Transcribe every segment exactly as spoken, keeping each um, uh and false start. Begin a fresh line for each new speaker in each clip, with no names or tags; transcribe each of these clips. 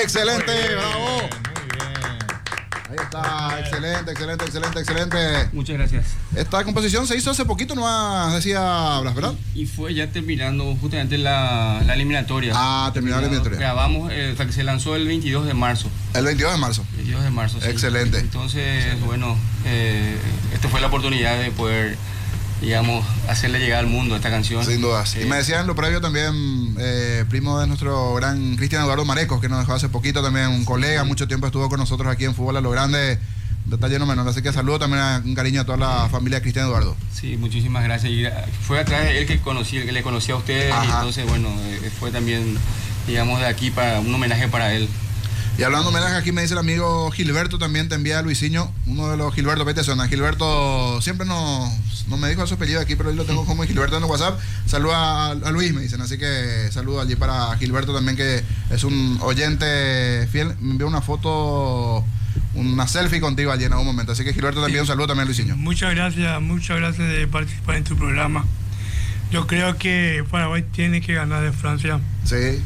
Excelente, bravo. Ahí está, excelente, excelente, excelente, excelente.
Muchas gracias.
Esta composición se hizo hace poquito, no decía Blas, ¿verdad?
Y fue ya terminando justamente la, la eliminatoria.
Ah, terminó la eliminatoria.
Grabamos, eh, hasta que se lanzó el veintidós de marzo.
El veintidós de marzo.
El veintidós de marzo, sí.
Excelente.
Entonces, bueno, eh, esta fue la oportunidad de poder, digamos, hacerle llegar al mundo esta canción.
Sin dudas.
Eh,
y me decían en lo previo también, eh, primo de nuestro gran Cristian Eduardo Marecos, que nos dejó hace poquito también, un colega, mucho tiempo estuvo con nosotros aquí en Fútbol a lo Grande, detalle no menor. Así que saludo también a un cariño a toda la familia de Cristian Eduardo.
Sí, muchísimas gracias. Y fue a través de él que conocí, que le conocí a ustedes. Ajá. Y entonces, bueno, eh, fue también, digamos, de aquí para un homenaje para él.
Y hablando de homenaje, aquí me dice el amigo Gilberto, también te envía a Luisinho, uno de los Gilberto, vete zona. Gilberto siempre no, no me dijo su apellido aquí, pero hoy lo tengo como Gilberto en el WhatsApp. Saluda a, a Luis, me dicen, así que saludo allí para Gilberto también, que es un oyente fiel. Me envió una foto, una selfie contigo allí en algún momento. Así que Gilberto también, un saludo también a Luisinho.
Muchas gracias, muchas gracias de participar en tu programa. Yo creo que Paraguay tiene que ganar de Francia.
Sí.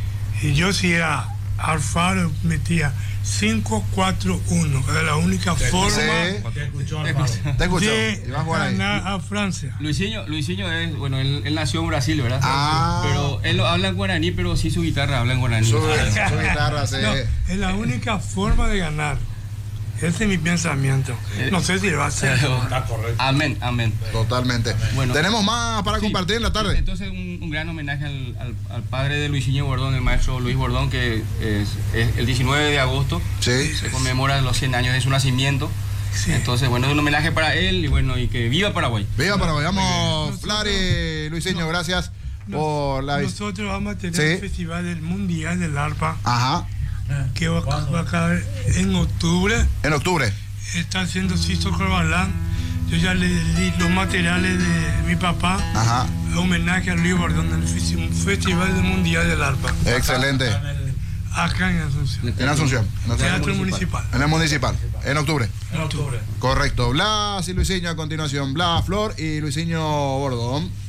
Y yo si era Alfaro metía cinco cuatro uno, era la única
te
forma
sí.
te escuchó, te escuchó. de ganar a Francia.
Luisinho, Luisinho es, bueno, él, él nació en Brasil, ¿verdad?
Ah.
Pero él habla en guaraní, pero sí su guitarra habla en guaraní.
Su, su guitarra, sí.
No, es la única forma de ganar. Ese es mi pensamiento. No sé si lo va a hacer.
Está correcto. Amén, amén.
Totalmente. Amén. Bueno, tenemos más para sí, compartir en la tarde.
Entonces, un, un gran homenaje al, al, al padre de Luisinho Bordón, el maestro Luis Bordón, que es, es el diecinueve de agosto.
Sí.
Se conmemora los cien años de su nacimiento. Sí. Entonces, bueno, es un homenaje para él y bueno, y que viva Paraguay.
Viva Paraguay. Vamos, Flari, Luisinho, no, gracias
nos,
por la visita.
Nosotros vamos a tener
sí.
el Festival del Mundial del Arpa.
Ajá.
Que va, va a caer en octubre.
En octubre.
Está haciendo Sisto Corbalán. Yo ya le di los materiales de mi papá.
Ajá.
Homenaje a Luis Bordón en el Festival del Mundial del Arpa.
Excelente.
Acá en Asunción.
En Asunción. En el
Teatro municipal.
En el municipal. En octubre.
En octubre.
Correcto. Blas y Luisinho a continuación. Blas, Flor y Luisinho Bordón.